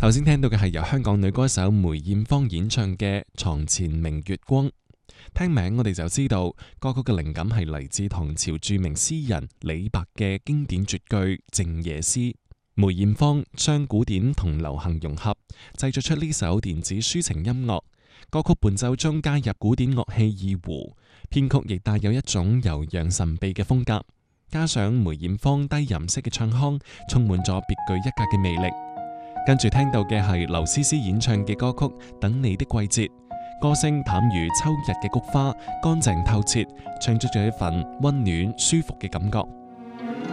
頭先聽到嘅係由香港女歌手梅艷芳演唱嘅《床前明月光》。聽名我哋就知道歌曲嘅靈感係嚟自唐朝著名詩人李白嘅經典絕句《靜夜思》。梅艷芳將古典同流行融合，製作出呢首電子抒情音樂。歌曲伴奏中加入古典樂器二胡，編曲亦帶有一種悠揚神秘嘅風格。加上梅艷芳低吟式嘅唱腔，充滿咗別具一格嘅魅力。跟住聽到嘅係劉詩詩演唱嘅歌曲《等你的季節》，歌聲淡如秋日嘅菊花，乾淨透徹，唱出咗一份溫暖舒服嘅感覺。